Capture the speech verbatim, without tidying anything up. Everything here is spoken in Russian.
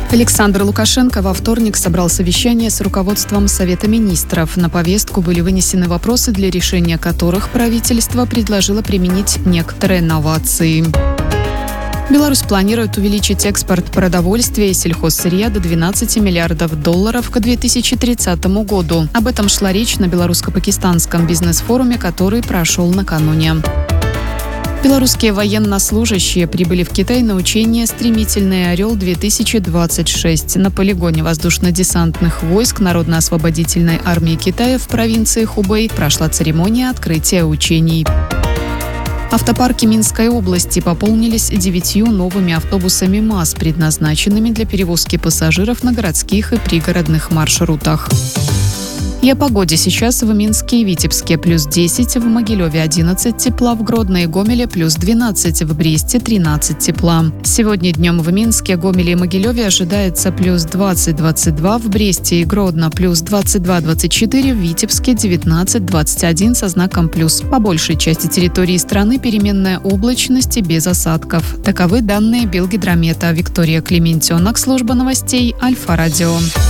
Александр Лукашенко во вторник собрал совещание с руководством Совета министров. На повестку были вынесены вопросы, для решения которых правительство предложило применить некоторые новации. Беларусь планирует увеличить экспорт продовольствия и сельхозсырья до двенадцати миллиардов долларов к две тысячи тридцатому году. Об этом шла речь на белорусско-пакистанском бизнес-форуме, который прошел накануне. Белорусские военнослужащие прибыли в Китай на учение «Стремительный орел-две тысячи двадцать шесть». На полигоне воздушно-десантных войск Народно-освободительной армии Китая в провинции Хубэй прошла церемония открытия учений. Автопарки Минской области пополнились девятью новыми автобусами МАЗ, предназначенными для перевозки пассажиров на городских и пригородных маршрутах. И о погоде. Сейчас в Минске и Витебске плюс десять, в Могилеве одиннадцать тепла, в Гродно и Гомеле плюс двенадцать, в Бресте тринадцать тепла. Сегодня днем в Минске, Гомеле и Могилеве ожидается плюс двадцать двадцать два, в Бресте и Гродно плюс двадцать два двадцать четыре, в Витебске девятнадцать двадцать один со знаком плюс. По большей части территории страны переменная облачность и без осадков. Таковы данные Белгидромета. Виктория Клементьонок, служба новостей Альфа-Радио.